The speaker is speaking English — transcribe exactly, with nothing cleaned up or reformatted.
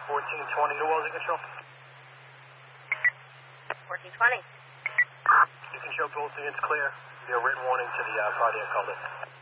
fourteen twenty to Wellesley Control. fourteen twenty. You can show both units clear. Your written warning to the uh, cardiac call it.